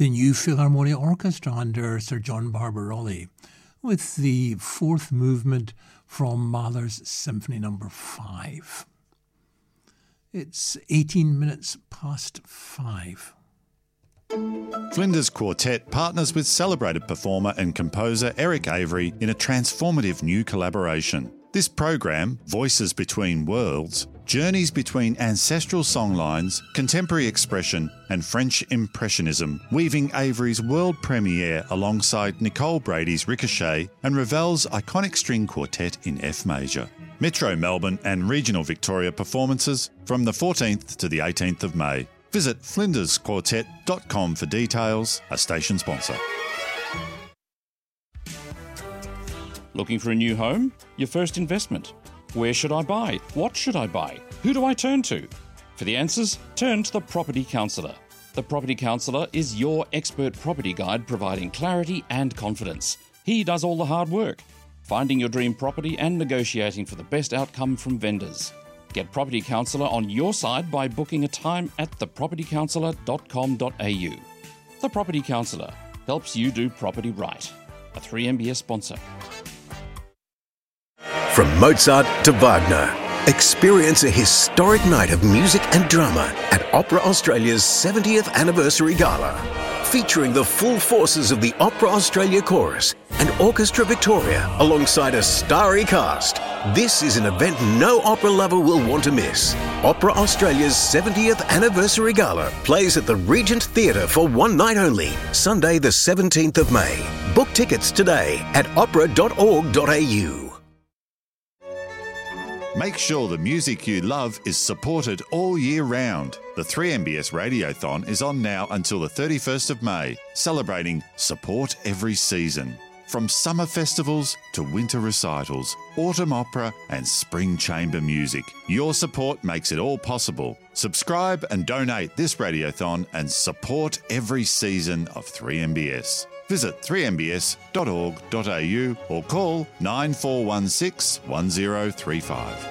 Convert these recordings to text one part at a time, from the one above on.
the New Philharmonic Orchestra under Sir John Barbarolli with the fourth movement from Mahler's Symphony No. 5. It's 18 minutes past 5. Flinders Quartet partners with celebrated performer and composer Eric Avery in a transformative new collaboration. This program, Voices Between Worlds, journeys between ancestral songlines, contemporary expression and French Impressionism, weaving Avery's world premiere alongside Nicole Brady's Ricochet and Ravel's iconic string quartet in F major. Metro Melbourne and regional Victoria performances from the 14th to the 18th of May. Visit flindersquartet.com for details, a station sponsor. Looking for a new home? Your first investment? Where should I buy? What should I buy? Who do I turn to? For the answers, turn to the Property Counsellor. The Property Counsellor is your expert property guide providing clarity and confidence. He does all the hard work, finding your dream property and negotiating for the best outcome from vendors. Get Property Counsellor on your side by booking a time at thepropertycounsellor.com.au. The Property Counsellor helps you do property right. A 3MBS sponsor. From Mozart to Wagner, experience a historic night of music and drama at Opera Australia's 70th Anniversary Gala, featuring the full forces of the Opera Australia Chorus and Orchestra Victoria alongside a starry cast. This is an event no opera lover will want to miss. Opera Australia's 70th Anniversary Gala plays at the Regent Theatre for one night only, Sunday the 17th of May. Book tickets today at opera.org.au. Make sure the music you love is supported all year round. The 3MBS Radiothon is on now until the 31st of May, celebrating Support Every Season. From summer festivals to winter recitals, autumn opera and spring chamber music, your support makes it all possible. Subscribe and donate this radiothon and support every season of 3MBS. Visit 3mbs.org.au or call 9416 1035.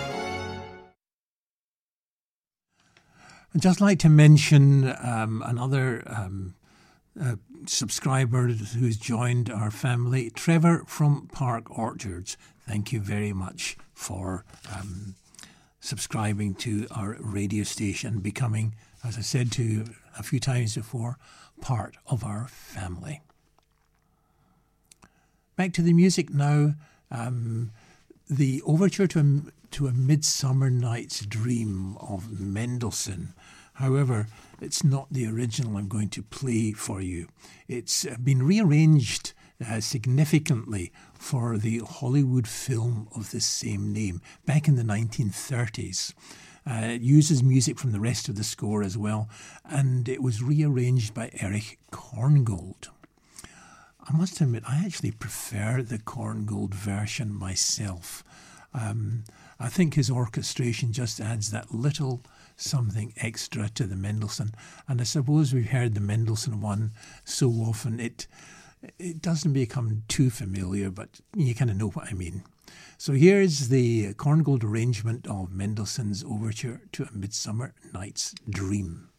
I'd just like to mention another subscriber who's joined our family, Trevor from Park Orchards. Thank you very much for subscribing to our radio station, becoming, as I said to you a few times before, part of our family. Back to the music now. The overture to A Midsummer Night's Dream of Mendelssohn. However, it's not the original I'm going to play for you. It's been rearranged significantly for the Hollywood film of the same name back in the 1930s. It uses music from the rest of the score as well, and it was rearranged by Erich Korngold. I must admit, I actually prefer the Korngold version myself. I think his orchestration just adds that little something extra to the Mendelssohn. And I suppose we've heard the Mendelssohn one so often, it doesn't become too familiar, but you kind of know what I mean. So here's the Korngold arrangement of Mendelssohn's overture to A Midsummer Night's Dream.